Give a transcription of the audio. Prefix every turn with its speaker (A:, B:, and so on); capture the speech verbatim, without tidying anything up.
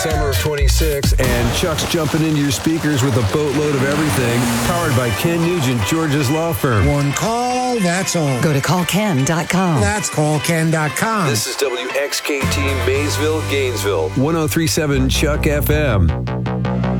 A: Summer of twenty-six, and Chuck's jumping into your speakers with a boatload of everything. Powered by Ken Nugent, George's law firm.
B: One call, that's all.
C: Go to call ken dot com.
B: That's call ken dot com.
A: This is W X K T Maysville, Gainesville. one oh three point seven Chuck F M.